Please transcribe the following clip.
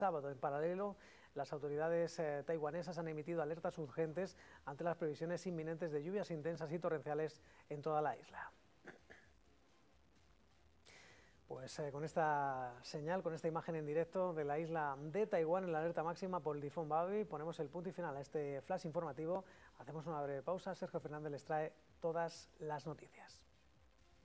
sábado. En paralelo, las autoridades taiwanesas han emitido alertas urgentes ante las previsiones inminentes de lluvias intensas y torrenciales en toda la isla. Pues con esta señal, con esta imagen en directo de la isla de Taiwán en la alerta máxima por el tifón Babi, ponemos el punto y final a este flash informativo. Hacemos una breve pausa. Sergio Fernández les trae todas las noticias.